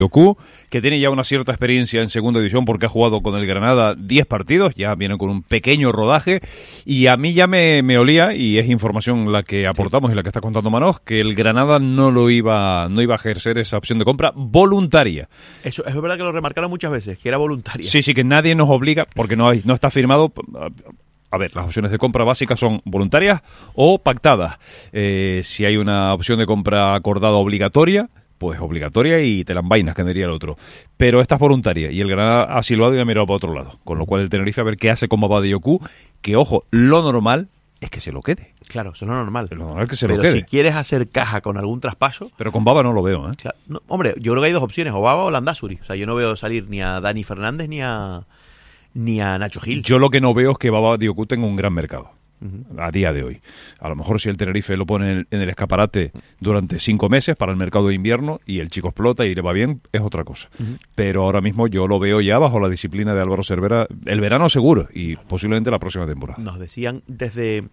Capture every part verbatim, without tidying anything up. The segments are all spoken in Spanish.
Dioku, que tiene ya una cierta experiencia en segunda división porque ha jugado con el Granada diez partidos, ya viene con un pequeño rodaje, y a mí ya me, me olía, y es información la que aportamos y la que está contando Manoj, que el Granada no lo iba, no iba a ejercer esa opción de compra voluntaria. Eso es verdad que lo remarcaron muchas veces, que era voluntaria. Sí, sí, que nadie nos obliga, porque no hay, no está firmado. A ver, las opciones de compra básicas son voluntarias o pactadas. Eh, si hay una opción de compra acordada obligatoria, pues obligatoria y te la envainas, que diría el otro. Pero esta es voluntaria y el Granada ha silbado y ha mirado para otro lado. Con lo cual el Tenerife a ver qué hace con Baba Dioku, que ojo, lo normal es que se lo quede. Claro, eso es lo normal. Es lo normal que se Pero lo quede. si quieres hacer caja con algún traspaso... Pero con Baba no lo veo, ¿eh? Claro, no, hombre, yo creo que hay dos opciones, o Baba o Landázuri. O sea, yo no veo salir ni a Dani Fernández ni a ni a Nacho Gil. Yo lo que no veo es que Baba Dioku tenga un gran mercado. A día de hoy. A lo mejor si el Tenerife lo pone en el, en el escaparate durante cinco meses para el mercado de invierno y el chico explota y le va bien, es otra cosa. Uh-huh. Pero ahora mismo yo lo veo ya bajo la disciplina de Álvaro Cervera el verano seguro y posiblemente la próxima temporada. Nos decían desde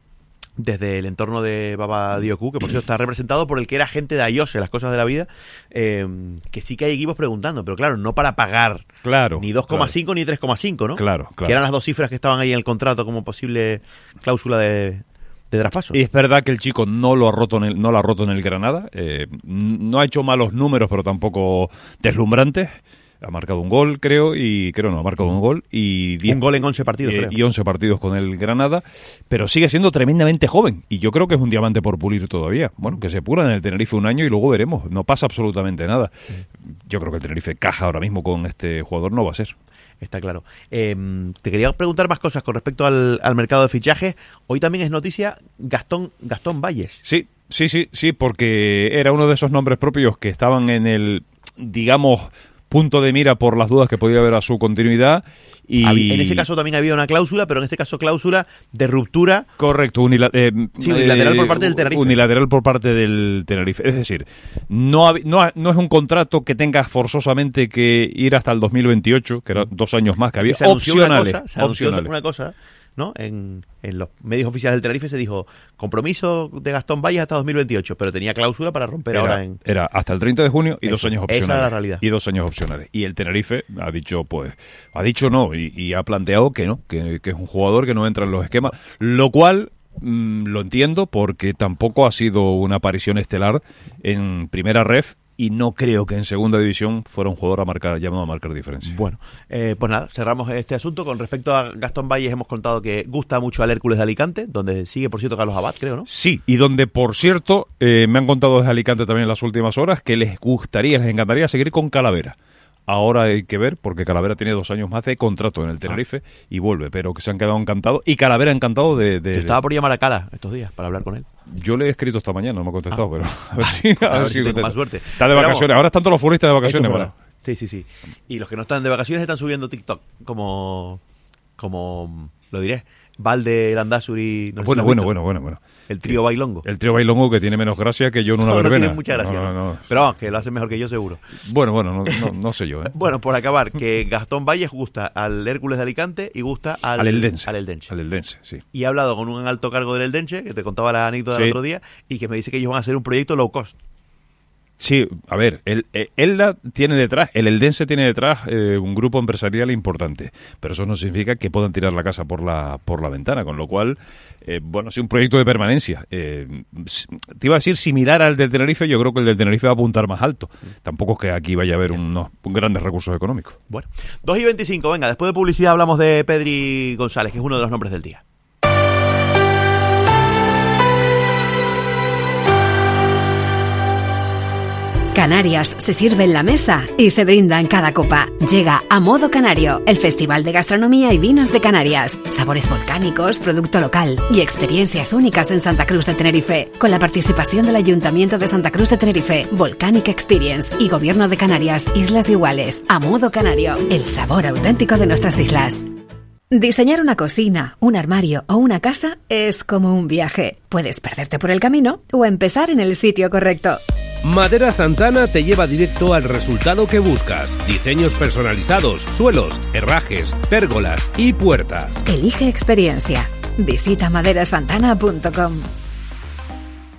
desde el entorno de Baba Dioku, que por cierto está representado por el que era agente de Ayose, las cosas de la vida, eh, que sí que hay equipos preguntando, pero claro, no para pagar claro, ni dos coma cinco claro. ni tres coma cinco, ¿no? Claro, claro. Que eran las dos cifras que estaban ahí en el contrato como posible cláusula de, de traspaso. Y es verdad que el chico no lo ha roto en el, no lo ha roto en el Granada, eh, no ha hecho malos números, pero tampoco deslumbrantes. Ha marcado un gol, creo, y creo no, ha marcado un gol y diez, un gol en once partidos, eh, creo. Y once partidos con el Granada, pero sigue siendo tremendamente joven y yo creo que es un diamante por pulir todavía. Bueno, que se pura en el Tenerife un año y luego veremos, no pasa absolutamente nada. Yo creo que el Tenerife caja ahora mismo con este jugador no va a ser. Está claro. Eh, te quería preguntar más cosas con respecto al, al mercado de fichajes. Hoy también es noticia Gastón Gastón Valles. Sí, sí, sí, sí, porque era uno de esos nombres propios que estaban en el, digamos, punto de mira por las dudas que podía haber a su continuidad. Y en ese caso también había una cláusula, pero en este caso cláusula de ruptura. Correcto, unila eh, sí, unilateral eh, por parte del Tenerife. Unilateral por parte del Tenerife. Es decir, no, no, no es un contrato que tengas forzosamente que ir hasta el dos mil veintiocho, que eran dos años más que había. Se anunció opcionales. Una cosa, se anunció opcionales. una cosa, ¿no? En, en los medios oficiales del Tenerife se dijo compromiso de Gastón Valles hasta dos mil veintiocho, pero tenía cláusula para romper era, ahora en... Era hasta el treinta de junio y Eso, dos años opcionales. Esa era la realidad. Y dos años opcionales. Y el Tenerife ha dicho, pues, ha dicho no y, y ha planteado que no, que, que es un jugador que no entra en los esquemas, lo cual mmm, lo entiendo porque tampoco ha sido una aparición estelar en primera ref. Y no creo que en segunda división fuera un jugador a marcar, llamado a marcar diferencia. Bueno, eh, pues nada, cerramos este asunto. Con respecto a Gastón Valles, hemos contado que gusta mucho al Hércules de Alicante, donde sigue, por cierto, Carlos Abad, creo, ¿no? Sí, y donde, por cierto, eh, me han contado desde Alicante también en las últimas horas que les gustaría, les encantaría seguir con Calavera. Ahora hay que ver, porque Calavera tiene dos años más de contrato en el Tenerife ah. y vuelve, pero que se han quedado encantados. Y Calavera encantado de... de Yo estaba por llamar a Cala estos días para hablar con él. Yo le he escrito esta mañana, no me ha contestado, ah. pero a ver si, a a ver ver si, si tengo más suerte. Está de pero vacaciones, vamos, ahora están todos los futbolistas de vacaciones. Bueno. Sí, sí, sí. Y los que no están de vacaciones están subiendo TikTok, como, como lo diré, Valde, Landázuri... No bueno, bueno, bueno, bueno, bueno. El trío bailongo. El trío bailongo que tiene menos gracia que yo en una no, verbena. No tiene mucha gracia. No, no, no. Pero vamos, que lo hacen mejor que yo seguro. Bueno, bueno, no, no, no sé yo. ¿eh? Bueno, por acabar, que Gastón Valles gusta al Hércules de Alicante y gusta al, al Eldense. Al Eldense. Al Eldense, sí. Y he hablado con un alto cargo del Eldense, que te contaba la anécdota sí. del otro día, y que me dice que ellos van a hacer un proyecto low cost. Sí, a ver, el, el Elda tiene detrás, el Eldense tiene detrás eh, un grupo empresarial importante, pero eso no significa que puedan tirar la casa por la por la ventana, con lo cual, eh, bueno, sí, un proyecto de permanencia. Eh, te iba a decir similar al del Tenerife, yo creo que el del Tenerife va a apuntar más alto. Tampoco es que aquí vaya a haber unos grandes recursos económicos. Bueno, dos y veinticinco, venga, después de publicidad hablamos de Pedri González, que es uno de los nombres del día. Canarias se sirve en la mesa y se brinda en cada copa. Llega a Modo Canario, el festival de gastronomía y vinos de Canarias. Sabores volcánicos, producto local y experiencias únicas en Santa Cruz de Tenerife. Con la participación del Ayuntamiento de Santa Cruz de Tenerife, Volcanic Experience y Gobierno de Canarias, Islas Iguales. A Modo Canario, el sabor auténtico de nuestras islas. Diseñar una cocina, un armario o una casa es como un viaje. Puedes perderte por el camino o empezar en el sitio correcto. Madera Santana te lleva directo al resultado que buscas. Diseños personalizados, suelos, herrajes, pérgolas y puertas. Elige experiencia. Visita madera santana punto com.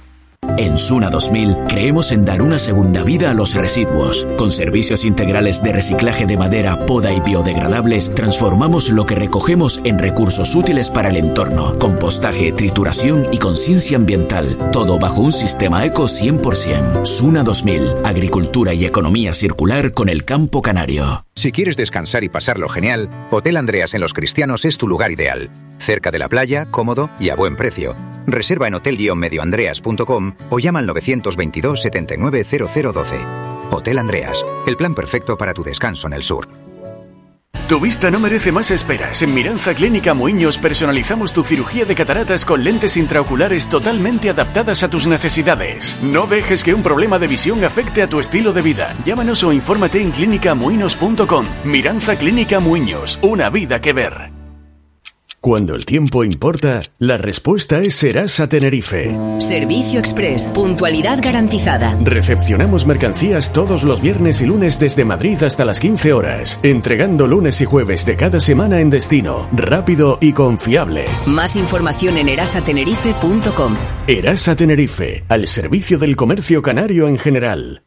En Suna dos mil creemos en dar una segunda vida a los residuos. Con servicios integrales de reciclaje de madera, poda y biodegradables, transformamos lo que recogemos en recursos útiles para el entorno. Compostaje, trituración y conciencia ambiental. Todo bajo un sistema eco cien por ciento. Suna dos mil. Agricultura y economía circular con el campo canario. Si quieres descansar y pasarlo genial, Hotel Andreas en Los Cristianos es tu lugar ideal. Cerca de la playa, cómodo y a buen precio. Reserva en hotel guion medio andreas punto com o llama al nueve dos dos, setenta y nueve, cero cero doce. Hotel Andreas, el plan perfecto para tu descanso en el sur. Tu vista no merece más esperas. En Miranza Clínica Muiños personalizamos tu cirugía de cataratas con lentes intraoculares totalmente adaptadas a tus necesidades. No dejes que un problema de visión afecte a tu estilo de vida. Llámanos o infórmate en clínica muinos punto com. Miranza Clínica Muiños, una vida que ver. Cuando el tiempo importa, la respuesta es Serasa Tenerife. Servicio Express, puntualidad garantizada. Recepcionamos mercancías todos los viernes y lunes desde Madrid hasta las quince horas, entregando lunes y jueves de cada semana en destino, rápido y confiable. Más información en erasa tenerife punto com. Erasa Tenerife, al servicio del comercio canario en general.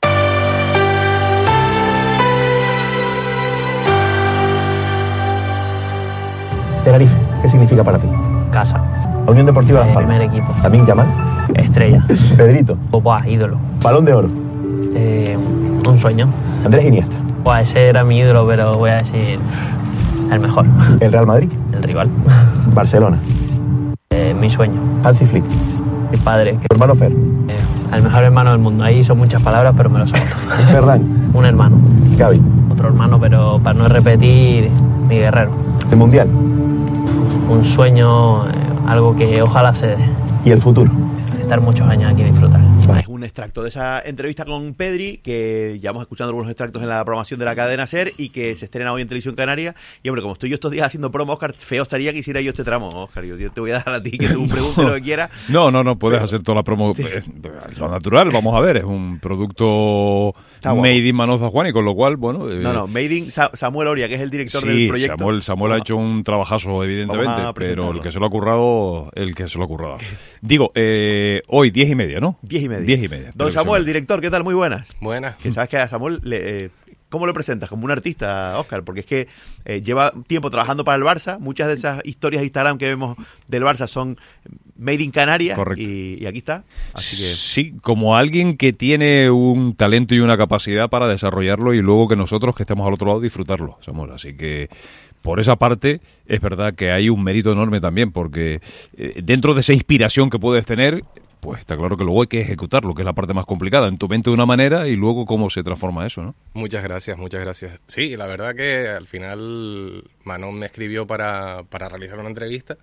Tenerife, ¿qué significa para ti? Casa. La Unión Deportiva Las Palmas. Primer equipo. También Yamal. Estrella. Pedrito. Buah, ídolo. Balón de oro. Eh, un sueño. Andrés Iniesta. Buah, ese era mi ídolo, pero voy a decir el mejor. El Real Madrid. El rival. Barcelona. Eh, mi sueño. Hansi Flick. Mi padre. Tu hermano Fer. Eh, el mejor hermano del mundo. Ahí son muchas palabras, pero me lo sé. Ferran. Un hermano. Gaby. Otro hermano, pero para no repetir, mi guerrero. El Mundial. Un sueño, eh, algo que ojalá se dé. ¿Y el futuro? Estar muchos años aquí y disfrutar. Es un extracto de esa entrevista con Pedri, que llevamos escuchando algunos extractos en la programación de la cadena SER y que se estrena hoy en Televisión Canaria. Y hombre, como estoy yo estos días haciendo promo, Óscar, feo estaría que hiciera yo este tramo, Óscar. Yo te voy a dar a ti que tú preguntes lo que quieras. No, no, no, puedes pero, hacer toda la promo. Sí. Es lo natural, vamos a ver, es un producto made in Manoza Juan, y con lo cual, bueno... No, no, made in Sa Samuel Oria, que es el director sí, del proyecto. Samuel, Samuel ha hecho un trabajazo, evidentemente, pero el que se lo ha currado, el que se lo ha currado. Digo, eh, hoy, diez y media, ¿no? Diez y media. Diez y media. Don Samuel, director, ¿qué tal? Muy buenas. Buenas. Que sabes que a Samuel, le, eh, ¿cómo lo presentas? Como un artista, Óscar, porque es que eh, lleva tiempo trabajando para el Barça. Muchas de esas historias de Instagram que vemos del Barça son made in Canarias. Correcto. Y, y aquí está. Así que... Sí, como alguien que tiene un talento y una capacidad para desarrollarlo y luego que nosotros que estemos al otro lado disfrutarlo, Samuel. Así que... Por esa parte, es verdad que hay un mérito enorme también, porque eh, dentro de esa inspiración que puedes tener, pues está claro que luego hay que ejecutarlo, que es la parte más complicada. En tu mente de una manera y luego cómo se transforma eso, ¿no? Muchas gracias, muchas gracias. Sí, la verdad que al final Manon me escribió para, para realizar una entrevista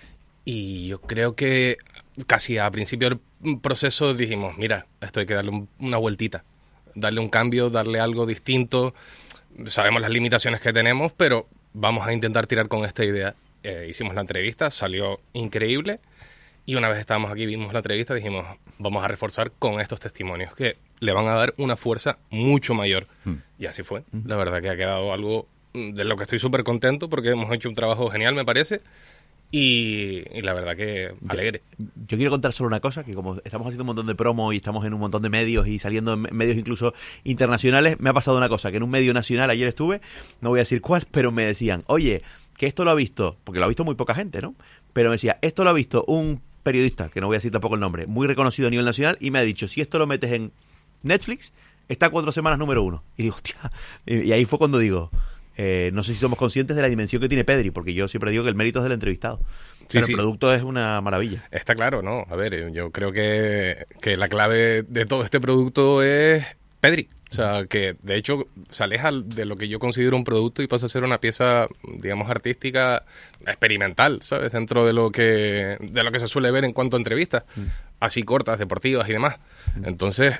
y yo creo que casi a principio del proceso dijimos, mira, esto hay que darle un, una vueltita, darle un cambio, darle algo distinto. Sabemos las limitaciones que tenemos, pero... vamos a intentar tirar con esta idea. Eh, hicimos la entrevista, salió increíble y una vez estábamos aquí, vimos la entrevista, dijimos, vamos a reforzar con estos testimonios que le van a dar una fuerza mucho mayor. Mm. Y así fue. Mm. La verdad que ha quedado algo de lo que estoy súper contento porque hemos hecho un trabajo genial, me parece. Y, y la verdad que alegre. Yo, yo quiero contar solo una cosa, que como estamos haciendo un montón de promo y estamos en un montón de medios y saliendo en medios incluso internacionales, me ha pasado una cosa, que en un medio nacional ayer estuve, no voy a decir cuál, pero me decían, oye, que esto lo ha visto, porque lo ha visto muy poca gente, ¿no? Pero me decía, esto lo ha visto un periodista, que no voy a decir tampoco el nombre, muy reconocido a nivel nacional, y me ha dicho, si esto lo metes en Netflix, está cuatro semanas número uno. Y digo, hostia, y ahí fue cuando digo... Eh, no sé si somos conscientes de la dimensión que tiene Pedri, porque yo siempre digo que el mérito es del entrevistado. Sí, pero sí. El producto es una maravilla. Está claro, ¿no? A ver, yo creo que, que la clave de todo este producto es Pedri. O sea, que de hecho se aleja de lo que yo considero un producto y pasa a ser una pieza, digamos, artística experimental, ¿sabes? Dentro de lo que de lo que se suele ver en cuanto a entrevistas, mm. así cortas, deportivas y demás. Mm. Entonces,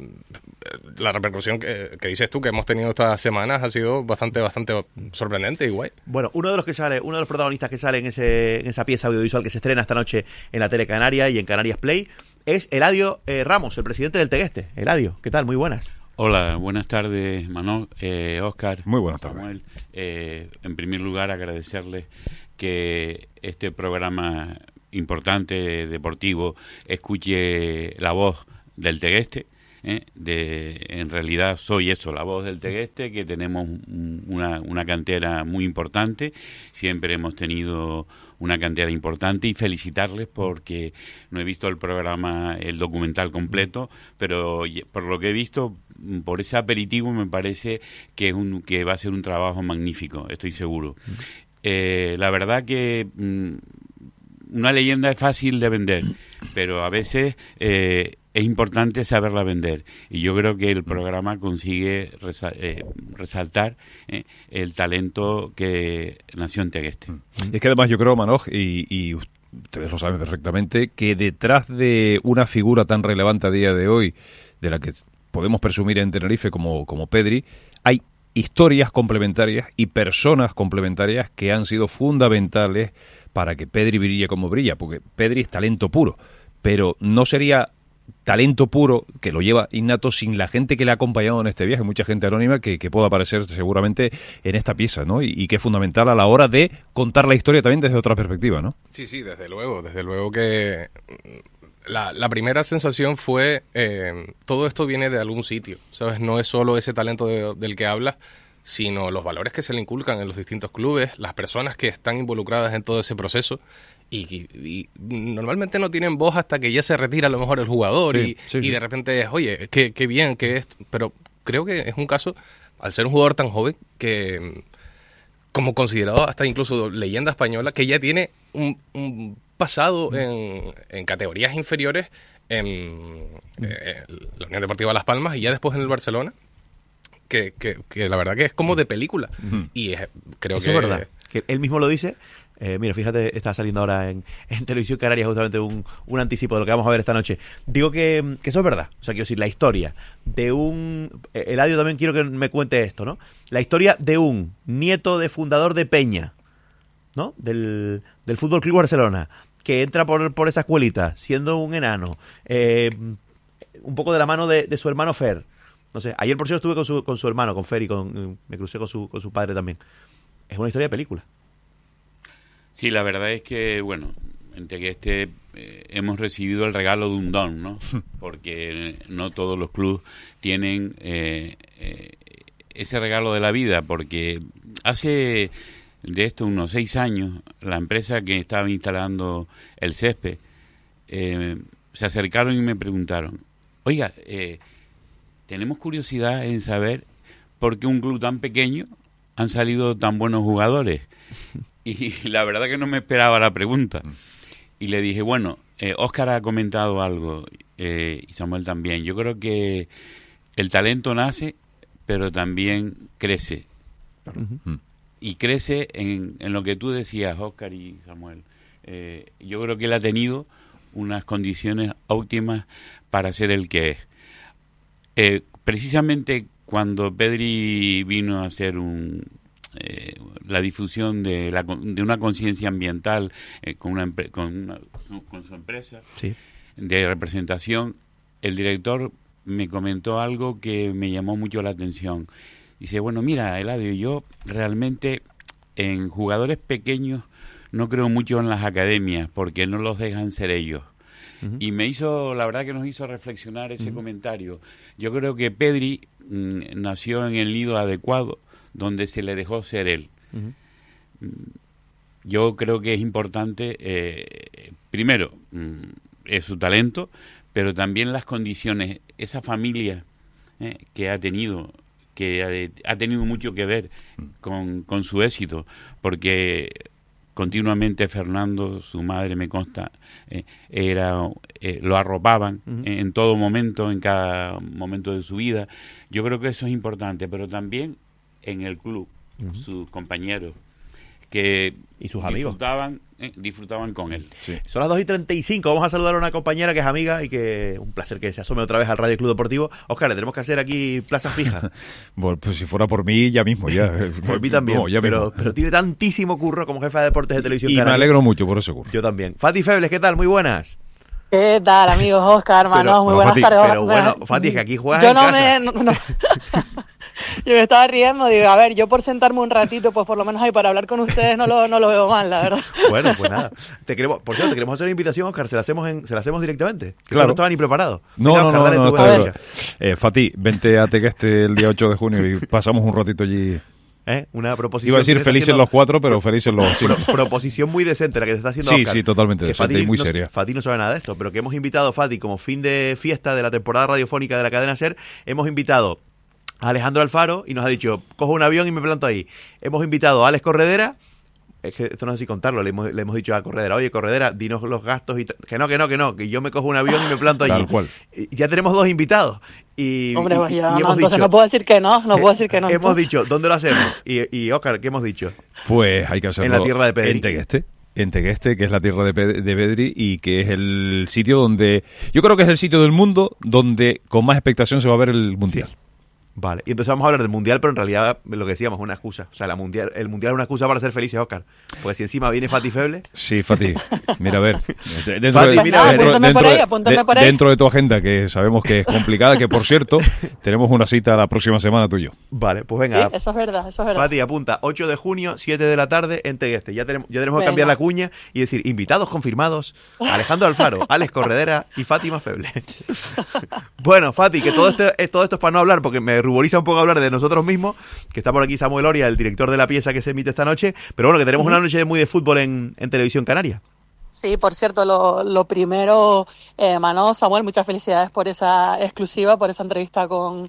la repercusión que, que dices tú que hemos tenido estas semanas ha sido bastante, bastante sorprendente y guay. Bueno, uno de los que sale, uno de los protagonistas que sale en ese en esa pieza audiovisual que se estrena esta noche en la Tele Canaria y en Canarias Play es Eladio eh, Ramos, el presidente del Tegueste. Eladio, ¿qué tal? Muy buenas. Hola, buenas tardes, Manol, eh, Óscar. Muy buenas tardes. Samuel. Eh, en primer lugar, agradecerles que este programa importante deportivo escuche la voz del Tegueste. ¿Eh? De, en realidad soy eso, la voz del Tegueste, que tenemos una, una cantera muy importante, siempre hemos tenido una cantera importante, y felicitarles porque no he visto el programa, el documental completo, pero por lo que he visto, por ese aperitivo me parece que, es un, que va a ser un trabajo magnífico, estoy seguro. Eh, la verdad que mm, una leyenda es fácil de vender, pero a veces... Eh, es importante saberla vender, y yo creo que el programa consigue resa- eh, resaltar eh, el talento que nació en Tegueste. Es que además yo creo, Manoj, y, y ustedes lo saben perfectamente, que detrás de una figura tan relevante a día de hoy, de la que podemos presumir en Tenerife como, como Pedri, hay historias complementarias y personas complementarias que han sido fundamentales para que Pedri brille como brilla, porque Pedri es talento puro, pero no sería talento puro, que lo lleva innato, sin la gente que le ha acompañado en este viaje, mucha gente anónima que, que pueda aparecer seguramente en esta pieza, ¿no? Y, y que es fundamental a la hora de contar la historia también desde otra perspectiva, ¿no? Sí, sí, desde luego, desde luego que la, la primera sensación fue, eh, todo esto viene de algún sitio, ¿sabes? No es solo ese talento de, del que hablas, sino los valores que se le inculcan en los distintos clubes, las personas que están involucradas en todo ese proceso. Y, y, y normalmente no tienen voz hasta que ya se retira a lo mejor el jugador, sí, y, sí, sí. y de repente es, oye, qué, qué bien que es, pero creo que es un caso, al ser un jugador tan joven, que como considerado hasta incluso leyenda española, que ya tiene un, un pasado mm. en, en categorías inferiores en, mm. eh, la Unión Deportiva Las Palmas y ya después en el Barcelona, que, que, que la verdad que es como de película. Mm. Y es, creo Eso que es verdad, que él mismo lo dice. Eh, mira, fíjate, está saliendo ahora en, en Televisión Canaria justamente un, un anticipo de lo que vamos a ver esta noche. Digo que, que eso es verdad. O sea, quiero decir, la historia de un... Eh, Eladio, también quiero que me cuente esto, ¿no? La historia de un nieto de fundador de Peña, ¿no? Del, del Fútbol Club Barcelona, que entra por, por esa escuelita, siendo un enano, eh, un poco de la mano de, de su hermano Fer. No sé, ayer por cierto estuve con su, con su hermano, con Fer, y con, me crucé con su, con su padre también. Es una historia de película. Sí, la verdad es que, bueno, en Tegueste eh, hemos recibido el regalo de un don, ¿no? Porque no todos los clubes tienen eh, eh, ese regalo de la vida, porque hace de esto unos seis años, la empresa que estaba instalando el césped, eh, se acercaron y me preguntaron, oiga, eh, tenemos curiosidad en saber por qué un club tan pequeño han salido tan buenos jugadores. Y la verdad que no me esperaba la pregunta. Y le dije, bueno, eh, Óscar ha comentado algo, eh, y Samuel también. Yo creo que el talento nace, pero también crece. Uh-huh. Y crece en, en lo que tú decías, Óscar y Samuel. Eh, yo creo que él ha tenido unas condiciones óptimas para ser el que es. Eh, precisamente cuando Pedri vino a hacer un... Eh, la difusión de, la, de una conciencia ambiental eh, con, una, con, una, con su empresa sí. de representación, el director me comentó algo que me llamó mucho la atención. Dice, bueno, mira, Eladio, yo realmente en jugadores pequeños no creo mucho en las academias porque no los dejan ser ellos. Uh-huh. Y me hizo, la verdad que nos hizo reflexionar ese uh-huh. comentario. Yo creo que Pedri mm, nació en el nido adecuado, donde se le dejó ser él. Uh-huh. Yo creo que es importante, eh, primero, mm, es su talento, pero también las condiciones, esa familia eh, que ha tenido, que ha, ha tenido mucho que ver con, con su éxito, porque continuamente Fernando, su madre me consta, eh, era eh, lo arropaban uh-huh. en, en todo momento, en cada momento de su vida. Yo creo que eso es importante, pero también en el club, uh-huh. sus compañeros, que y sus disfrutaban, amigos eh, disfrutaban con él. Sí. Son las dos y treinta y cinco, vamos a saludar a una compañera que es amiga y que un placer que se asome otra vez al Radio Club Deportivo. Óscar, le tenemos que hacer aquí plaza fija. Bueno, pues si fuera por mí, ya mismo, ya. Por mí también, no, ya pero, pero tiene tantísimo curro como jefa de deportes de Televisión Y Canaria. Me alegro mucho por ese curro. Yo también. Fati Febles, ¿qué tal? Muy buenas. ¿Qué tal, amigos? Óscar, hermanos, muy buenas Fati, tardes. Pero bueno, Fati, es que aquí juegas Yo en no casa. me... No, no. Yo me estaba riendo, digo, a ver, yo por sentarme un ratito, pues por lo menos ahí para hablar con ustedes no lo, no lo veo mal, la verdad. Bueno, pues nada. Te queremos, por cierto, te queremos hacer una invitación, Óscar, se la hacemos en, se la hacemos directamente. Que Claro. No estaba ni preparado. No, Venga, no, Óscar, no, dale no, tú, está venga. claro. Eh, Fatih, vente a Tegueste el día ocho de junio y pasamos un ratito allí. ¿Eh? Una proposición. Iba a decir que te está felices haciendo- los cuatro, pero felices los cinco. Pro- proposición muy decente la que te está haciendo Sí, Óscar. sí, totalmente Que decente Fatih y muy no- seria. Fatih no sabe nada de esto, pero que hemos invitado a Fatih como fin de fiesta de la temporada radiofónica de la cadena SER, hemos invitado a Alejandro Alfaro y nos ha dicho, cojo un avión y me planto ahí. Hemos invitado a Alex Corredera. Es que esto no sé si contarlo, le hemos, le hemos dicho a Corredera, oye Corredera, dinos los gastos y t-". que no, que no, que no, que yo me cojo un avión y me planto allí. Tal cual. Y ya tenemos dos invitados. Y, Hombre, y- pues y ya, no, hemos entonces dicho, no puedo decir que no, no puedo decir que no. hemos entonces. dicho, ¿dónde lo hacemos? Y, y Óscar, ¿qué hemos dicho? Pues hay que hacerlo En la tierra de Pedri. en Tegueste. En Tegueste, que es la tierra de, Pe- de Pedri y que es el sitio donde... Yo creo que es el sitio del mundo donde con más expectación se va a ver el Mundial. Vale, y entonces vamos a hablar del Mundial, pero en realidad lo que decíamos, una excusa. O sea, la mundial, el Mundial es una excusa para ser felices, Óscar. Porque si encima viene Fatih Feble... Sí, Fatih, mira a ver. Dentro, Fatih, de, mira a ver. dentro- Apúntame por dentro ahí, de- apúntame de- por ahí. dentro de tu agenda, que sabemos que es complicada, que por cierto, tenemos una cita la próxima semana tú y yo. Vale, pues Sí, venga. eso es verdad, eso es verdad. Fatih, apunta, ocho de junio, siete de la tarde en Tegueste. Ya tenemos, ya tenemos que Venga. cambiar la cuña y decir, invitados confirmados, Alejandro Alfaro, Alex Corredera y Fátima Feble. Bueno, Fatih, que todo esto, eh, todo esto es para no hablar, porque me ruboriza un poco hablar de nosotros mismos, que está por aquí Samuel Oria, el director de la pieza que se emite esta noche, pero bueno, que tenemos una noche muy de fútbol en, en Televisión Canaria. Sí, por cierto, lo, lo primero, eh, Mano, Samuel, muchas felicidades por esa exclusiva, por esa entrevista con,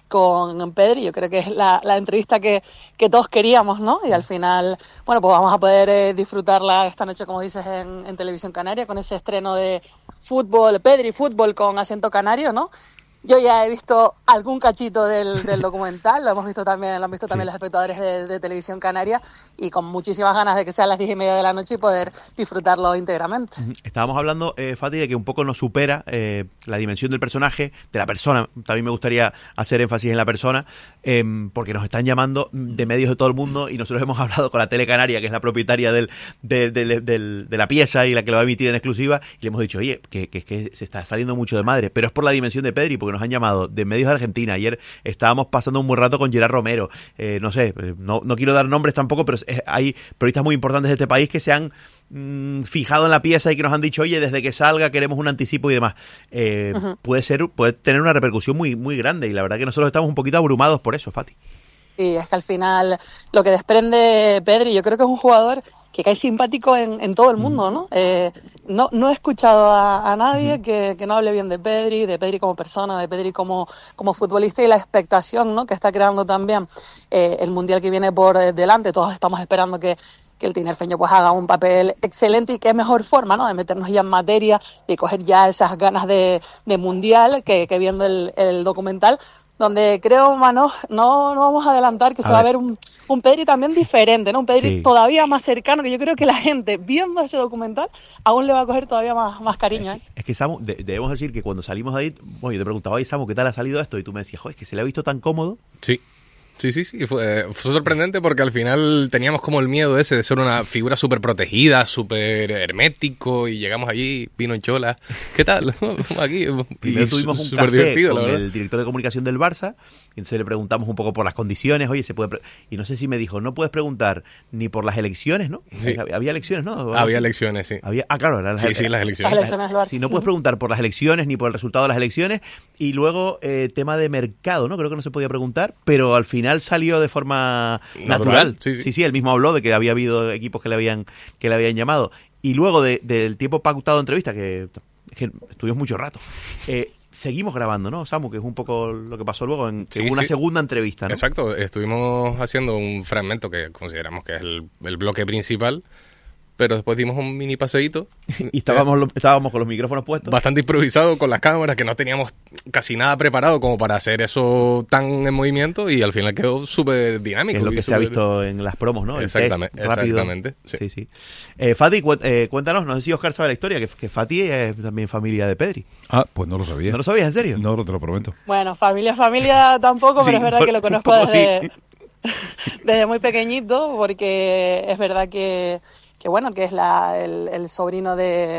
con Pedri. Yo creo que es la, la entrevista que, que todos queríamos, ¿no? Y al final, bueno, pues vamos a poder eh, disfrutarla esta noche, como dices, en, en Televisión Canaria, con ese estreno de fútbol, Pedri Fútbol con acento canario, ¿no? Yo ya he visto algún cachito del, del documental, lo hemos visto también, lo han visto también los espectadores de, de Televisión Canaria, y con muchísimas ganas de que sea a las diez y media de la noche y poder disfrutarlo íntegramente. Estábamos hablando, eh, Fatih, de que un poco nos supera eh, la dimensión del personaje, de la persona. También me gustaría hacer énfasis en la persona, eh, porque nos están llamando de medios de todo el mundo y nosotros hemos hablado con la Tele Canaria, que es la propietaria del, del, del, del, de la pieza y la que lo va a emitir en exclusiva, y le hemos dicho, oye, que, que, que se está saliendo mucho de madre, pero es por la dimensión de Pedri, porque nos han llamado de medios de Argentina. Ayer estábamos pasando un buen rato con Gerard Romero. Eh, no sé, no, no quiero dar nombres tampoco, pero es, hay periodistas muy importantes de este país que se han mmm, fijado en la pieza y que nos han dicho, oye, desde que salga queremos un anticipo y demás. Eh, uh-huh. Puede ser, puede tener una repercusión muy, muy grande y la verdad que nosotros estamos un poquito abrumados por eso, Fati. Sí, es que al final lo que desprende Pedri, yo creo que es un jugador que cae simpático en, en todo el mundo, ¿no? Eh, no, no he escuchado a, a nadie que, que no hable bien de Pedri, de Pedri como persona, de Pedri como, como futbolista y la expectación, ¿no?, que está creando también eh, el Mundial que viene por delante. Todos estamos esperando que, que el tinerfeño pues haga un papel excelente y qué mejor forma, ¿no?, de meternos ya en materia y coger ya esas ganas de, de Mundial que, que viendo el, el documental, donde creo, Mano, no, no vamos a adelantar que a se ver. va a ver un, un Pedri también diferente, ¿no? Un Pedri sí. todavía más cercano, que yo creo que la gente, viendo ese documental, aún le va a coger todavía más, más cariño, ¿eh? Es que, Samu, de, debemos decir que cuando salimos de ahí, bueno, yo te preguntaba, oye, Samu, ¿qué tal ha salido esto? Y tú me decías, joder, es que se le ha visto tan cómodo. Sí. Sí, sí, sí, fue, fue sorprendente porque al final teníamos como el miedo ese de ser una figura súper protegida, súper hermético, y llegamos allí, vino en chola, ¿qué tal? Aquí, primero tuvimos un café divertido, con el director de comunicación del Barça, y entonces le preguntamos un poco por las condiciones, oye, se puede, pre-? y no sé si me dijo, no puedes preguntar ni por las elecciones, ¿no? Sí. Había elecciones, ¿no? Había elecciones, sí. Había, ah, claro, las, sí, sí, las elecciones. Las elecciones sí, no puedes preguntar por las elecciones ni por el resultado de las elecciones, y luego eh, tema de mercado, ¿no? Creo que no se podía preguntar, pero al final salió de forma natural. natural. Sí, sí. sí, sí, él mismo habló de que había habido equipos que le habían que le habían llamado. Y luego de, del tiempo pautado de entrevista, que, que estuvimos mucho rato, eh, seguimos grabando, ¿no, Samu? Que es un poco lo que pasó luego en sí, una sí. segunda entrevista, ¿no? Exacto, estuvimos haciendo un fragmento que consideramos que es el, el bloque principal, pero después dimos un mini paseíto. Y estábamos, lo, estábamos con los micrófonos puestos. Bastante improvisado con las cámaras, que no teníamos casi nada preparado como para hacer eso tan en movimiento, y al final quedó súper dinámico. Que es lo que super... se ha visto en las promos, ¿no? Exactamente, El test rápido. exactamente. Sí, sí. sí. Eh, Fati, cu- eh, cuéntanos, no sé si Óscar sabe la historia, que, que Fati es también familia de Pedri. Ah, pues no lo sabía. ¿No lo sabías, en serio? No, no te lo prometo. Bueno, familia, familia tampoco, sí, pero es verdad por, que lo conozco desde, sí. desde muy pequeñito, porque es verdad que... que bueno, que es la, el, el sobrino de,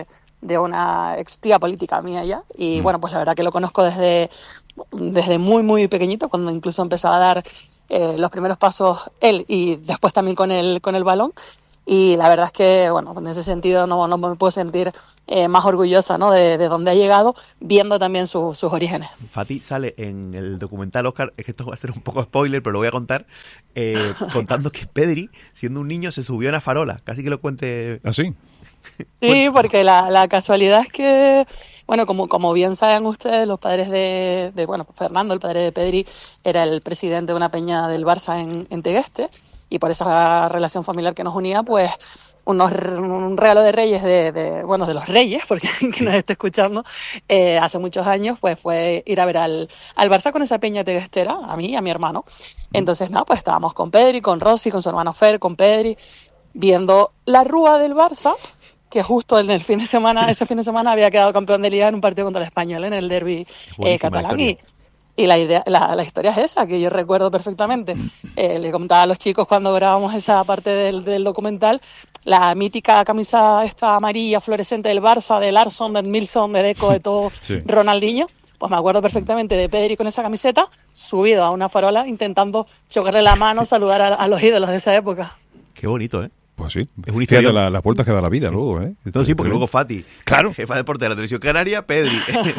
de una ex tía política mía ya, y mm. bueno, pues la verdad que lo conozco desde, desde muy, muy pequeñito, cuando incluso empezaba a dar eh, los primeros pasos él y después también con el, con el balón, y la verdad es que, bueno, en ese sentido no, no me puedo sentir eh, más orgullosa, ¿no?, de, de dónde ha llegado, viendo también su, sus orígenes. Fati sale en el documental, Óscar, es que esto va a ser un poco spoiler, pero lo voy a contar, eh, contando que Pedri, siendo un niño, se subió a una farola, casi que lo cuente... ¿Ah, sí? Sí, porque la, la casualidad es que, bueno, como, como bien saben ustedes, los padres de, de, bueno, Fernando, el padre de Pedri, era el presidente de una peña del Barça en, en Tegueste, y por esa relación familiar que nos unía, pues unos, un regalo de reyes, de, de bueno, de los reyes, porque que nos esté escuchando, eh, hace muchos años, pues fue ir a ver al, al Barça con esa peña teguestera, a mí y a mi hermano. Entonces, nada, pues estábamos con Pedri, con Rossi, con su hermano Fer, con Pedri, viendo la rúa del Barça, que justo en el fin de semana, ese fin de semana había quedado campeón de Liga en un partido contra el Español, en el derbi eh, catalán. Y, y la idea, la, la historia es esa, que yo recuerdo perfectamente. Eh, le comentaba a los chicos cuando grabamos esa parte del, del documental, la mítica camisa esta amarilla fluorescente del Barça, de Larsson, de Milson, de Deco, de todo sí. Ronaldinho. Pues me acuerdo perfectamente de Pedri con esa camiseta, subido a una farola, intentando chocarle la mano, saludar a, a los ídolos de esa época. Qué bonito, ¿eh? Pues sí, es un fíjate la, las vueltas que da la vida luego, ¿eh? No, sí, porque luego Fati, claro, jefa de deporte de la televisión canaria, Pedri.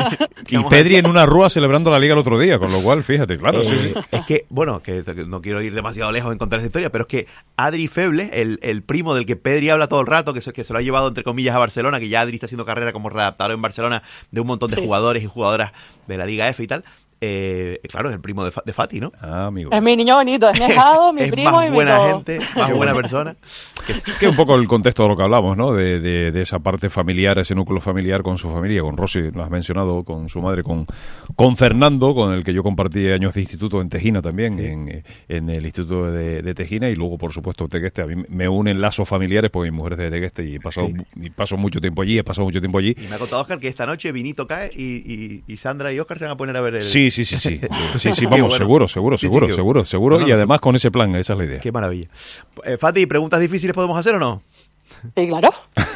Y Pedri en una rúa celebrando la Liga el otro día, con lo cual, fíjate, claro. Eh, sí, sí. Es que, bueno, que no quiero ir demasiado lejos en contar esa historia, pero es que Adri Feble, el, el primo del que Pedri habla todo el rato, que se, que se lo ha llevado entre comillas a Barcelona, que ya Adri está haciendo carrera como redactador en Barcelona de un montón de sí. jugadores y jugadoras de la Liga F y tal. Eh, claro, es el primo de, de Fati, ¿no? Ah, amigo. Es mi niño bonito, es mi ahijado, mi es primo más y mi buena todo. gente, más buena persona. Que, que un poco el contexto de lo que hablamos, ¿no? De, de, de esa parte familiar, ese núcleo familiar con su familia, con Rossi, lo has mencionado, con su madre, con, con Fernando, con el que yo compartí años de instituto en Tejina también, sí. en, en el instituto de, de Tejina, y luego, por supuesto, Tegueste. A mí me unen lazos familiares porque mi mujer es de Tegueste y he pasado, sí. y paso mucho tiempo allí, he pasado mucho tiempo allí. Y me ha contado Óscar que esta noche Vinito cae y, y, y Sandra y Óscar se van a poner a ver el... Sí, sí, sí, sí. Sí, sí, vamos, bueno. seguro, seguro, sí, seguro, sí, seguro, seguro, no, no, y además sí. con ese plan, esa es la idea. Qué maravilla. Eh, Fati, ¿preguntas difíciles podemos hacer o no? Sí, claro.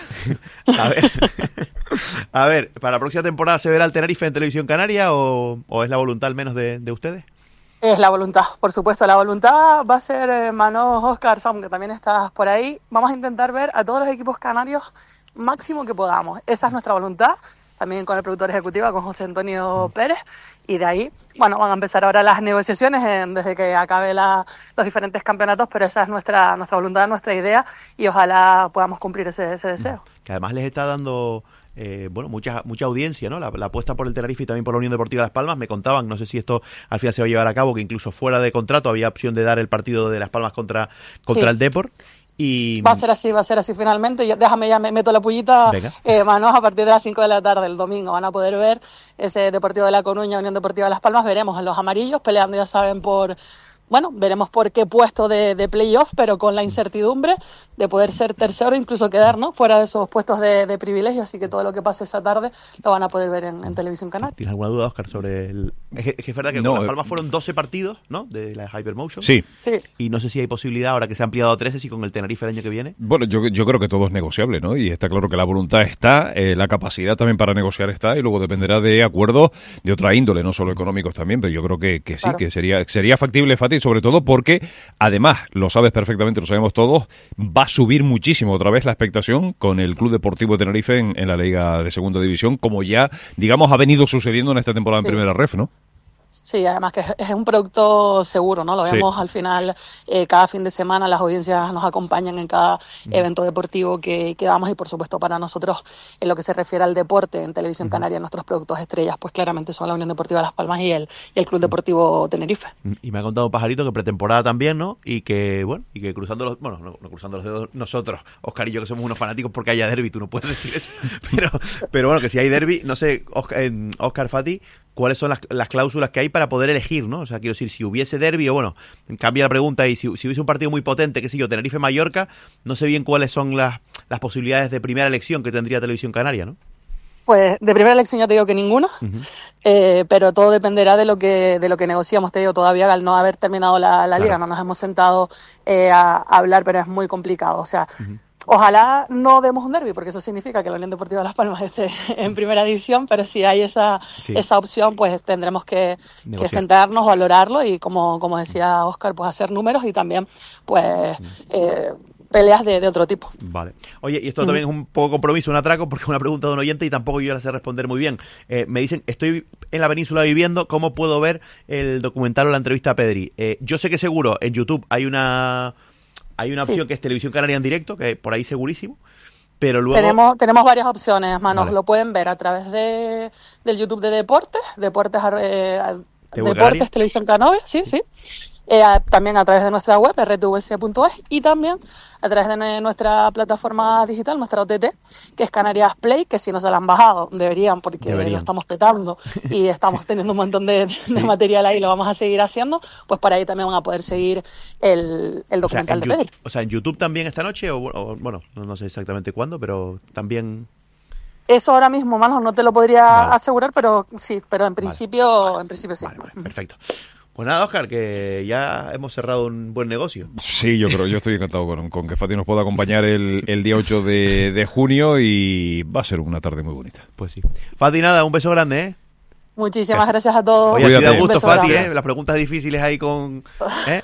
A ver, a ver, ¿para la próxima temporada se verá el Tenerife en Televisión Canaria o, o es la voluntad al menos de, de ustedes? Es la voluntad, por supuesto. La voluntad va a ser, eh, Manos, Óscar, Sam, que también estás por ahí. Vamos a intentar ver a todos los equipos canarios máximo que podamos. Esa es nuestra voluntad. También con el productor ejecutivo, con José Antonio Pérez, y de ahí, bueno, van a empezar ahora las negociaciones en, desde que acabe la, los diferentes campeonatos, pero esa es nuestra nuestra voluntad, nuestra idea, y ojalá podamos cumplir ese, ese deseo. Que además les está dando, eh, bueno, mucha mucha audiencia, ¿no? La, la apuesta por el Tenerife y también por la Unión Deportiva Las Palmas. Me contaban, no sé si esto al final se va a llevar a cabo, que incluso fuera de contrato había opción de dar el partido de Las Palmas contra, contra sí. el Depor. Y... Va a ser así, va a ser así finalmente. Ya, déjame, ya me meto la pullita, eh, Manos, a partir de las cinco de la tarde el domingo van a poder ver ese Deportivo de La Coruña, Unión Deportiva de Las Palmas. Veremos en los amarillos, peleando, ya saben, por... Bueno, veremos por qué puesto de, de playoff, pero con la incertidumbre de poder ser tercero, incluso quedar, ¿no?, fuera de esos puestos de, de privilegio. Así que todo lo que pase esa tarde lo van a poder ver en, en Televisión Canaria. ¿Tienes alguna duda, Óscar, sobre el...? Es que es, que es verdad que no, con Las Palmas fueron doce partidos, ¿no?, de la Hypermotion. Sí. sí. Y no sé si hay posibilidad, ahora que se ha ampliado a trece, si con el Tenerife el año que viene. Bueno, yo, yo creo que todo es negociable, ¿no? Y está claro que la voluntad está, eh, la capacidad también para negociar está, y luego dependerá de acuerdos de otra índole, no solo económicos también, pero yo creo que, que sí, claro. que sería, sería factible, Fati, sobre todo porque además, lo sabes perfectamente, lo sabemos todos, va a subir muchísimo otra vez la expectación con el Club Deportivo de Tenerife en, en la Liga de Segunda División, como ya, digamos, ha venido sucediendo en esta temporada en sí. Primera Ref, ¿no? Sí, además que es un producto seguro, ¿no? Lo vemos sí. al final, eh, cada fin de semana las audiencias nos acompañan en cada evento deportivo que, que damos, y por supuesto para nosotros, en lo que se refiere al deporte en Televisión uh-huh. Canaria, nuestros productos estrellas pues claramente son la Unión Deportiva Las Palmas y el, y el Club Deportivo Tenerife. Y me ha contado Pajarito que pretemporada también, ¿no? Y que, bueno, y que cruzando los, bueno, no, no cruzando los dedos nosotros, Óscar y yo, que somos unos fanáticos porque haya derbi, tú no puedes decir eso, pero, pero bueno, que si hay derbi, no sé, Óscar, eh, Óscar, Fati, cuáles son las, las cláusulas que hay para poder elegir, ¿no? O sea, quiero decir, si hubiese derbi, o bueno, cambia la pregunta, y si, si hubiese un partido muy potente, qué sé yo, Tenerife-Mallorca, no sé bien cuáles son las, las posibilidades de primera elección que tendría Televisión Canaria, ¿no? Pues de primera elección ya te digo que ninguna, uh-huh. eh, pero todo dependerá de lo que de lo que negociamos. Te digo, todavía al no haber terminado la, la claro. liga, no nos hemos sentado eh, a, a hablar, pero es muy complicado. O sea, uh-huh. ojalá no demos un derbi, porque eso significa que la Unión Deportiva Las Palmas esté en primera división, pero si hay esa Sí. esa opción, pues tendremos que, que Negociar. sentarnos, valorarlo y, como, como decía Óscar, pues hacer números y también pues eh, peleas de, de otro tipo. Vale. Oye, y esto también es un poco compromiso, un atraco, porque es una pregunta de un oyente y tampoco yo la sé responder muy bien. Eh, me dicen, estoy en la península viviendo, ¿cómo puedo ver el documental o la entrevista a Pedri? Eh, yo sé que seguro en YouTube hay una hay una opción Sí. que es Televisión Canaria en directo, que por ahí segurísimo, pero luego... Tenemos, tenemos varias opciones, manos. Vale. Lo pueden ver a través de del YouTube de Deportes, Deportes, eh, ¿De Bulgaria? Deportes Televisión Canaria, sí, sí. Eh, a- también a través de nuestra web, r t v c punto es, y también a través de ne- nuestra plataforma digital, nuestra O T T, que es Canarias Play, que si no se la han bajado, deberían, porque Deberían. lo estamos petando y estamos teniendo un montón de, de material ahí, lo vamos a seguir haciendo, pues por ahí también van a poder seguir el, el O sea, documental en de Yu- Pedri. o sea, en YouTube también esta noche, o, o, bueno, no, no sé exactamente cuándo, pero también... Eso ahora mismo, manos, no te lo podría Vale. asegurar, pero sí, pero en principio, en principio sí. Perfecto. Pues nada, Óscar, que ya hemos cerrado un buen negocio. Sí, yo creo, yo estoy encantado con, con que Fati nos pueda acompañar el, el día ocho de, de junio y va a ser una tarde muy bonita. Pues sí. Fati, nada, un beso grande, ¿eh? Muchísimas gracias a todos. Oye, así da Un gusto, beso Fati, grande. ¿eh? Las preguntas difíciles ahí con... ¿eh?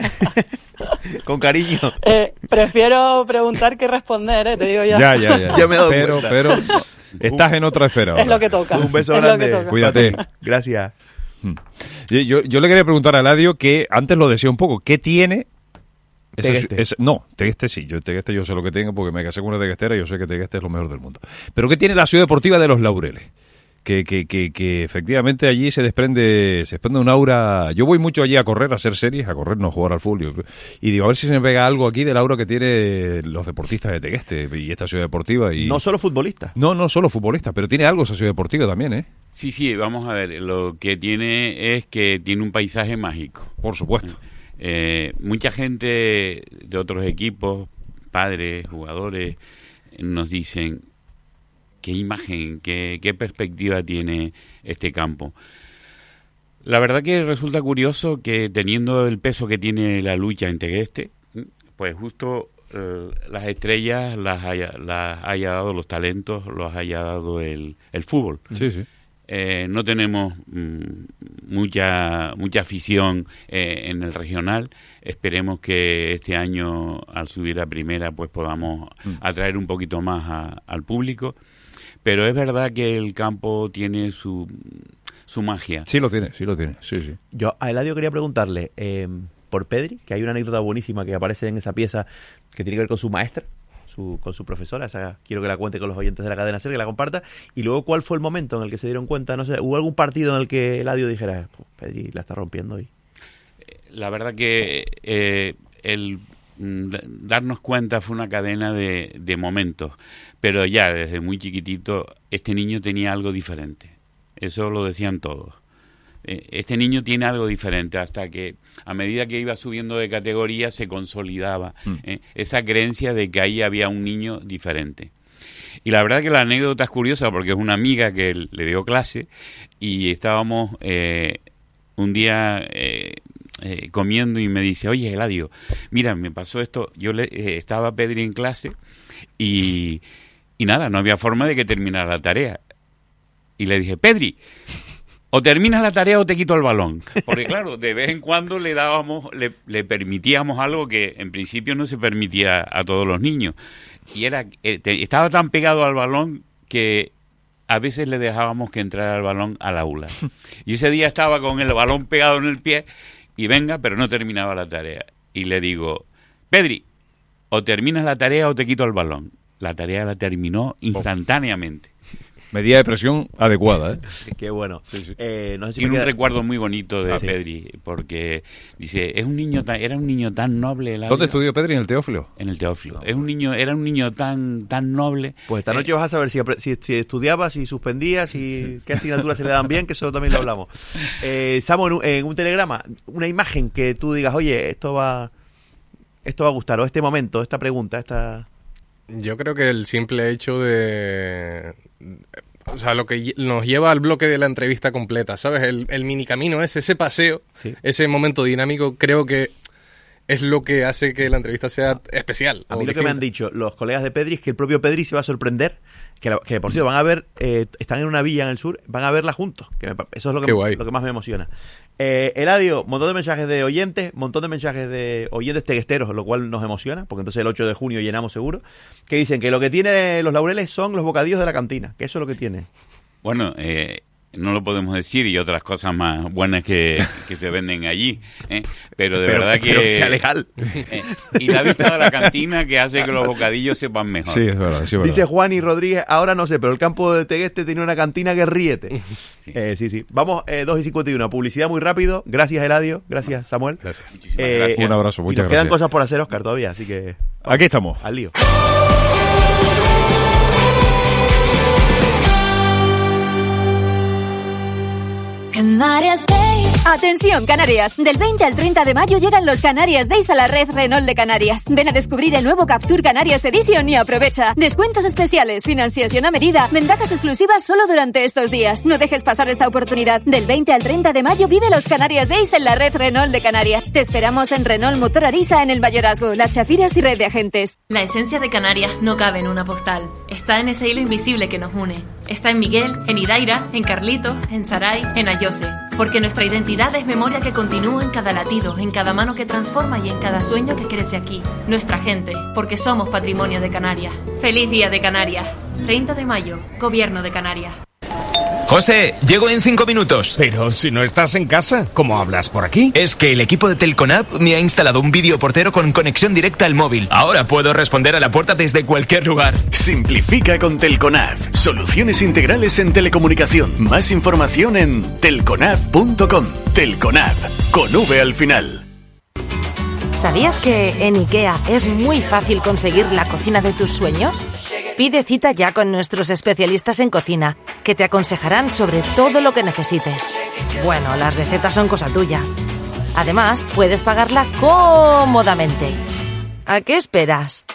con cariño. Eh, prefiero preguntar que responder, eh, te digo ya. Ya, ya, ya. Ya me he dado pero, cuenta. pero estás en otra esfera Es ahora. lo que toca. Un beso es grande. Lo que toca. Cuídate. Gracias. Yo, yo, yo le quería preguntar a Eladio, que antes lo decía un poco, ¿qué tiene? esa- Tegueste. esa- no, Tegueste sí, yo Tegueste yo sé lo que tengo porque me casé con una teguestera y yo sé que Tegueste es lo mejor del mundo. Pero ¿qué tiene la Ciudad Deportiva de Los Laureles? Que, que, que, que efectivamente allí se desprende se desprende un aura. Yo voy mucho allí a correr, a hacer series, a correr, no a jugar al fútbol. Y digo, a ver si se me pega algo aquí del aura que tiene los deportistas de Tegueste y esta Ciudad Deportiva. Y... No solo futbolistas. No, no solo futbolistas, pero tiene algo esa Ciudad Deportiva también, ¿eh? Sí, sí, vamos a ver. Lo que tiene es que tiene un paisaje mágico. Por supuesto. Eh, mucha gente de otros equipos, padres, jugadores, nos dicen qué imagen, qué, qué perspectiva tiene este campo. La verdad que resulta curioso que teniendo el peso que tiene la lucha en Tegueste, pues justo eh, las estrellas las haya, las haya dado los talentos, los haya dado el, el fútbol. Sí, sí. Eh, no tenemos mm, mucha mucha afición eh, en el regional. Esperemos que este año, al subir a primera, pues podamos Mm. atraer un poquito más a- al público. Pero es verdad que el campo tiene su, su magia. Sí lo tiene, sí lo tiene, sí, sí. Yo a Eladio quería preguntarle eh, por Pedri, que hay una anécdota buenísima que aparece en esa pieza que tiene que ver con su maestra, su, con su profesora. Esa quiero que la cuente con los oyentes de la cadena SER, que la comparta. Y luego, ¿cuál fue el momento en el que se dieron cuenta? No sé, ¿hubo algún partido en el que Eladio dijera, Pedri la está rompiendo hoy? La verdad que eh, el mm, d- darnos cuenta fue una cadena de, de momentos, pero ya desde muy chiquitito este niño tenía algo diferente. Eso lo decían todos. Eh, Este niño tiene algo diferente, hasta que a medida que iba subiendo de categoría se consolidaba Mm. eh, esa creencia de que ahí había un niño diferente. Y la verdad que la anécdota es curiosa porque es una amiga que l- le dio clase y estábamos eh, un día eh, eh, comiendo y me dice, oye, Eladio, mira, me pasó esto, yo le, eh, estaba Pedri en clase y, y nada, no había forma de que terminara la tarea. Y le dije, Pedri, o terminas la tarea o te quito el balón. Porque claro, de vez en cuando le dábamos, le, le permitíamos algo que en principio no se permitía a todos los niños. Y era, eh, te- estaba tan pegado al balón que a veces le dejábamos que entrara el balón al aula. Y ese día estaba con el balón pegado en el pie y venga, pero no terminaba la tarea. Y le digo, Pedri, o terminas la tarea o te quito el balón. La tarea la terminó instantáneamente. Medida de presión adecuada, ¿eh? Qué bueno. Eh, no sé si Tiene me un queda- recuerdo muy bonito de Ah, sí. Pedri, porque dice, es un niño tan, era un niño tan noble. Eladio. ¿Dónde estudió Pedri? ¿En el Teófilo? En el Teófilo. Es un niño, era un niño tan, tan noble. Pues esta noche vas a saber si, apre- si, si estudiabas, si suspendías, si qué asignaturas se le dan bien, que eso también lo hablamos. Eh, Samu, en un, en un telegrama, una imagen que tú digas, oye, esto va, esto va a gustar, o este momento, esta pregunta, esta... Yo creo que el simple hecho de... O sea, lo que lle- nos lleva al bloque de la entrevista completa, ¿sabes? El, el mini camino ese, ese paseo, Sí. ese momento dinámico, creo que es lo que hace que la entrevista sea especial. A mí lo distinta. que me han dicho los colegas de Pedri es que el propio Pedri se va a sorprender, que, la, que por cierto van a ver, eh, están en una villa en el sur, van a verla juntos, que me, eso es lo que, me, lo que más me emociona. Eh, Eladio, montón de mensajes de oyentes, montón de mensajes de oyentes teguesteros, lo cual nos emociona, porque entonces el ocho de junio llenamos seguro, que dicen que lo que tiene los Laureles son los bocadillos de la cantina, que eso es lo que tiene. Bueno, eh... no lo podemos decir, y otras cosas más buenas que, que se venden allí, ¿eh? pero de pero, verdad que... Pero que sea legal. Eh, y la vista de la cantina que hace que los bocadillos sepan mejor. Sí, es verdad, sí, es verdad. Dice Juan y Rodríguez, ahora no sé, pero el campo de Tegueste tiene una cantina que ríete. Sí, eh, sí, sí. Vamos, eh, dos y cincuenta y uno, publicidad muy rápido. Gracias, Eladio. Gracias, Samuel. Gracias. Muchísimas Eh, gracias. Un abrazo, muchas y nos gracias. quedan cosas por hacer, Óscar, todavía, así que... vamos, Aquí estamos. al lío. Canarias Days. Atención, Canarias. Del veinte al treinta de mayo llegan los Canarias Days a la red Renault de Canarias. Ven a descubrir el nuevo Captur Canarias Edition y aprovecha. Descuentos especiales, financiación a medida, ventajas exclusivas solo durante estos días. No dejes pasar esta oportunidad. Del veinte al treinta de mayo vive los Canarias Days en la red Renault de Canarias. Te esperamos en Renault Motor Arisa en el Mayorazgo, Las Chafiras y red de agentes. La esencia de Canarias no cabe en una postal. Está en ese hilo invisible que nos une. Está en Miguel, en Idaira, en Carlitos, en Saray, en Ayose. Porque nuestra identidad es memoria que continúa en cada latido, en cada mano que transforma y en cada sueño que crece aquí. Nuestra gente, porque somos patrimonio de Canarias. ¡Feliz Día de Canarias! treinta de mayo, Gobierno de Canarias. José, llego en cinco minutos. Pero si no estás en casa, ¿cómo hablas por aquí? Es que el equipo de Telconab me ha instalado un videoportero con conexión directa al móvil. Ahora puedo responder a la puerta desde cualquier lugar. Simplifica con Telconab. Soluciones integrales en telecomunicación. Más información en telconab punto com. Telconab, con V al final. ¿Sabías que en IKEA es muy fácil conseguir la cocina de tus sueños? Pide cita ya con nuestros especialistas en cocina, que te aconsejarán sobre todo lo que necesites. Bueno, las recetas son cosa tuya. Además, puedes pagarla cómodamente. ¿A qué esperas?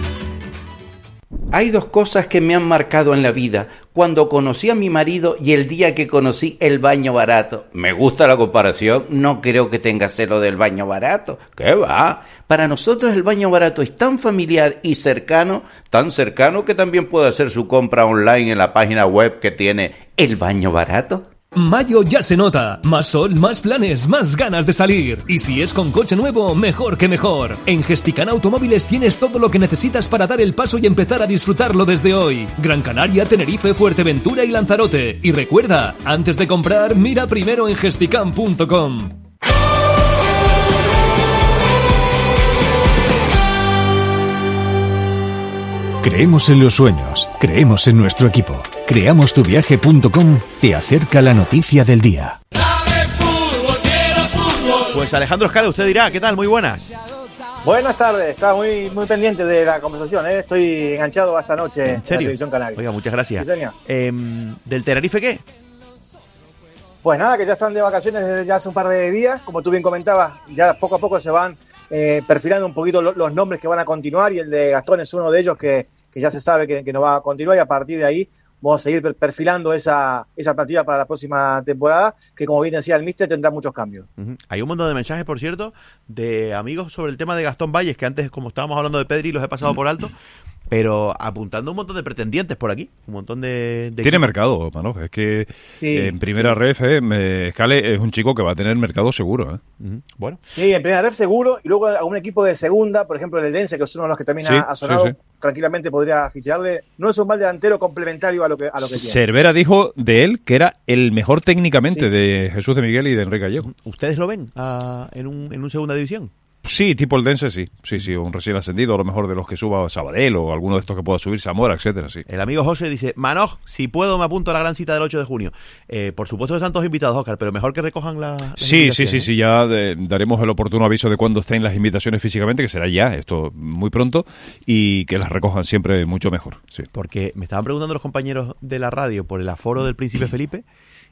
Hay dos cosas que me han marcado en la vida. Cuando conocí a mi marido y el día que conocí el baño barato. Me gusta la comparación, no creo que tenga celo del baño barato. ¿Qué va? Para nosotros el baño barato es tan familiar y cercano, tan cercano que también puede hacer su compra online en la página web que tiene El Baño Barato. Mayo ya se nota. Más sol, más planes, más ganas de salir. Y si es con coche nuevo, mejor que mejor. En Gesticán Automóviles tienes todo lo que necesitas para dar el paso y empezar a disfrutarlo desde hoy. Gran Canaria, Tenerife, Fuerteventura y Lanzarote. Y recuerda, antes de comprar, mira primero en gesticán punto com. Creemos en los sueños, creemos en nuestro equipo. creamos tu viaje punto com te acerca la noticia del día. Pues Alejandro Escala, usted dirá, ¿qué tal? Muy buenas. Buenas tardes, estaba muy muy pendiente de la conversación, ¿eh? Estoy enganchado esta noche ¿En serio? en la televisión canaria. Oiga, muchas gracias. Sí, señor. Eh, ¿Del Tenerife qué? Pues nada, que ya están de vacaciones desde ya hace un par de días, como tú bien comentabas, ya poco a poco se van eh, perfilando un poquito lo, los nombres que van a continuar y el de Gastón es uno de ellos que, que ya se sabe que, que no va a continuar y a partir de ahí vamos a seguir perfilando esa, esa partida para la próxima temporada, que como bien decía el míster, tendrá muchos cambios. Uh-huh. Hay un montón de mensajes, por cierto, de amigos sobre el tema de Gastón Valles, que antes, como estábamos hablando de Pedri, los he pasado uh-huh. por alto, pero apuntando un montón de pretendientes por aquí, un montón de... de Tiene equipos. mercado, Manoj, es que sí, en primera sí. ref, eh, Escale es un chico que va a tener mercado seguro. ¿eh? Uh-huh. Bueno. Sí, en primera ref seguro, y luego algún equipo de segunda, por ejemplo el Eldense, que es uno de los que también sí, ha, ha sonado, sí, sí. tranquilamente podría ficharle. No es un mal delantero complementario a lo que, a lo que tiene. Cervera dijo de él que era el mejor técnicamente sí. de Jesús de Miguel y de Enrique Gallego. ¿Ustedes lo ven uh, en un en un segunda división? Sí, tipo el Dense, sí. Sí, sí, un recién ascendido, a lo mejor de los que suba Sabadell o alguno de estos que pueda subir Zamora, etcétera, sí. El amigo José dice, Manoj, si puedo me apunto a la gran cita del ocho de junio. Eh, por supuesto que están todos invitados, Óscar, pero mejor que recojan la... Sí, sí, sí, sí, ya de, daremos el oportuno aviso de cuándo estén las invitaciones físicamente, que será ya, esto muy pronto, y que las recojan siempre mucho mejor, sí. Porque me estaban preguntando los compañeros de la radio por el aforo del Príncipe Felipe,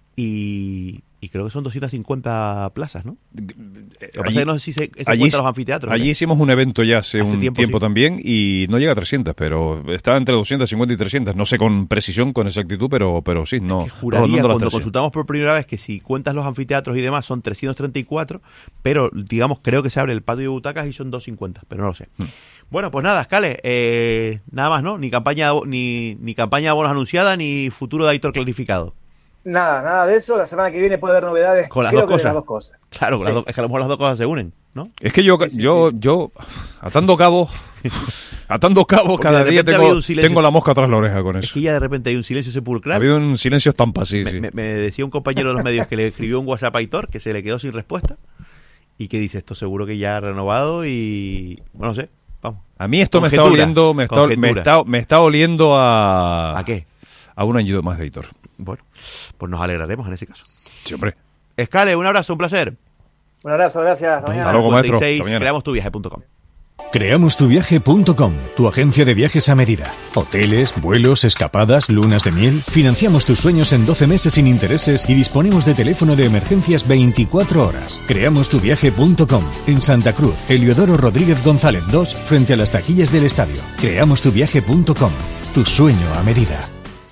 y, y creo que son doscientas cincuenta plazas, ¿no? Lo que pasa Allí- es que no sé si se, se allí- cuentan los anfiteatros. Allí ¿no? hicimos un evento ya hace, Hace un tiempo, tiempo, sí. también y no llega a trescientas, pero está entre doscientas cincuenta y trescientas. No sé con precisión, con exactitud, pero, pero sí, no. Juraría rondando las cuando trescientas. consultamos por primera vez que si cuentas los anfiteatros y demás son trescientos treinta y cuatro, pero digamos creo que se abre el patio de butacas y son doscientos cincuenta, pero no lo sé. Hmm. Bueno, pues nada, Escale, eh, nada más, ¿no? Ni campaña ni, ni campaña de abonos anunciada ni futuro de Aitor clarificado. Nada, nada de eso. La semana que viene puede haber novedades. Con las Creo dos que de cosas. las dos cosas. Claro, Sí. las dos- es que a lo mejor las dos cosas se unen, ¿no? Es que yo, yo, yo, atando cabos, atando cabos, Porque cada de día repente ha tengo, habido un silencio. tengo la mosca tras la oreja con Es eso. que ya de repente hay un silencio Ha sepulcral. habido un silencio estampa, sí, Me, sí. me- me decía un compañero de los medios que le escribió un WhatsApp a Aitor que se le quedó sin respuesta y que dice esto seguro que ya ha renovado y bueno, no sé, vamos. A mí esto me está Conjetura, oliendo, me está, me conjetura. está, me está oliendo a... ¿A qué? A un año más de editor. Bueno, pues nos alegraremos en ese caso. Sí, hombre. Escale, un abrazo, un placer. Un abrazo, gracias. Hasta mañana. Hasta luego, maestro. cincuenta y seis, Hasta mañana. creamos tu viaje punto com. creamos tu viaje punto com, tu agencia de viajes a medida. Hoteles, vuelos, escapadas, lunas de miel. Financiamos tus sueños en doce meses sin intereses y disponemos de teléfono de emergencias veinticuatro horas. creamos tu viaje punto com, en Santa Cruz, Heliodoro Rodríguez González dos, frente a las taquillas del estadio. creamos tu viaje punto com, tu sueño a medida.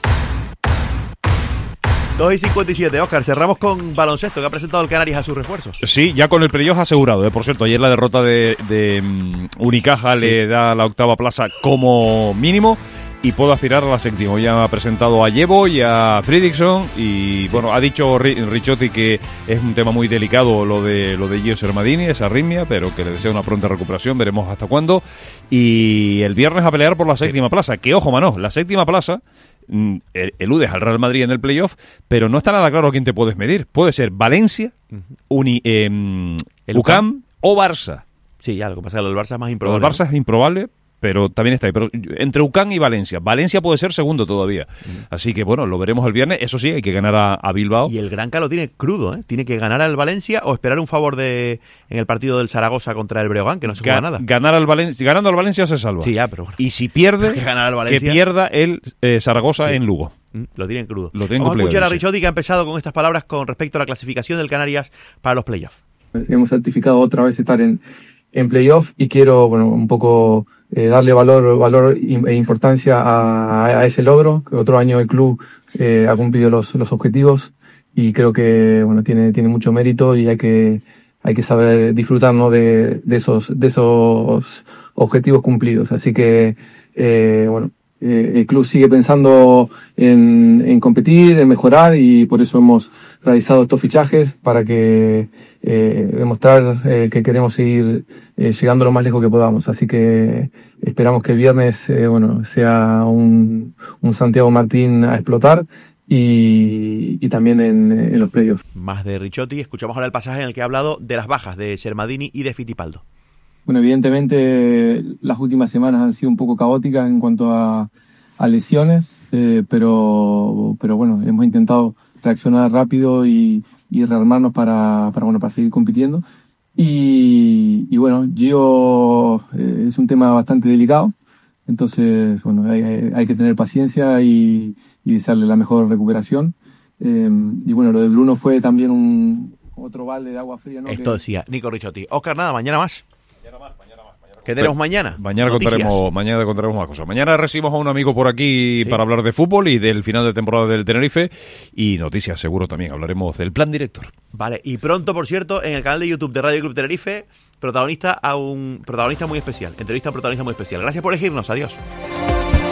dos y cincuenta y siete, Óscar, cerramos con baloncesto, que ha presentado el Canarias a sus refuerzos. Sí, ya con el playoff asegurado. ¿eh? Por cierto, ayer la derrota de, de um, Unicaja Sí. le da la octava plaza como mínimo y puede aspirar a la séptima. Ya ha presentado a Llevo y a Fredrickson y bueno, ha dicho Ri- Ricciotti que es un tema muy delicado lo de lo de Gio Sermadini, esa arritmia, pero que le desea una pronta recuperación, veremos hasta cuándo. Y el viernes a pelear por la séptima plaza, que ojo, mano, la séptima plaza mm, el- eludes al Real Madrid en el playoff, pero no está nada claro a quién te puedes medir. Puede ser Valencia, Uni, em, El UCAM o Barça. Sí, ya, lo que pasa es que lo del Barça es más Lo improbable. del Barça es improbable, pero también está ahí. Pero entre UCAM y Valencia. Valencia puede ser segundo todavía. Así que bueno, lo veremos el viernes. Eso sí, hay que ganar a, a Bilbao. Y el Granca lo tiene crudo, ¿eh? Tiene que ganar al Valencia o esperar un favor de en el partido del Zaragoza contra el Breogán, que no se juega Ga- nada. Ganar al Valencia, ganando al Valencia se salva. Sí, ya, pero bueno. Y si pierde, Que ganar al que Valencia. pierda el eh, Zaragoza en Lugo. Mm, Lo tienen crudo. Lo tienen Vamos a complicado, escuchar a sí. Ricciotti, que ha empezado con estas palabras con respecto a la clasificación del Canarias para los playoffs. Hemos certificado otra vez estar en, en playoff y quiero, bueno, un poco eh, darle valor, valor e importancia a, a ese logro, que otro año el club eh, ha cumplido los, los objetivos y creo que, bueno, tiene, tiene mucho mérito y hay que, hay que saber disfrutar, ¿no? de, de esos, de esos objetivos cumplidos. Así que, eh, bueno, eh, el club sigue pensando en, en competir, en mejorar y por eso hemos realizado estos fichajes para que eh, demostrar eh, que queremos seguir eh, llegando lo más lejos que podamos. Así que esperamos que el viernes eh, bueno, sea un, un Santiago Martín a explotar y, y también en, en los playoffs. Más de Ricciotti, escuchamos ahora el pasaje en el que ha hablado de las bajas de Sermadini y de Fittipaldo. Bueno, evidentemente las últimas semanas han sido un poco caóticas en cuanto a, a lesiones, eh, pero, pero bueno, hemos intentado reaccionar rápido y, y rearmarnos para, para, bueno, para seguir compitiendo. Y, y bueno, Gio eh, es un tema bastante delicado, entonces bueno, hay, hay que tener paciencia y, y desearle la mejor recuperación. Eh, y bueno, lo de Bruno fue también un otro balde de agua fría, ¿no? Esto Que- decía Nico Ricciotti. Óscar, nada, mañana más. ¿Qué tenemos mañana? Mañana Noticias. contaremos, mañana contaremos más cosas. Mañana recibimos a un amigo por aquí Sí. para hablar de fútbol y del final de temporada del Tenerife y noticias seguro también. Hablaremos del plan director. Vale, y pronto, por cierto, en el canal de YouTube de Radio Club Tenerife, protagonista a un protagonista muy especial. Entrevista a un protagonista muy especial. Gracias por elegirnos. Adiós.